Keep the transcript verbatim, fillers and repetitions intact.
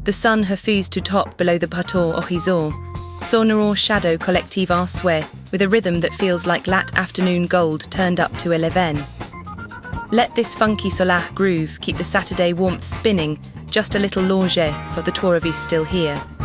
The sun refuse to top below the plateau horizon. Sonore shadow collective en soi, with a rhythm that feels like lat afternoon gold turned up to eleven. Let this funky solar groove keep the Saturday warmth spinning, just a little longer for the tour of is still here.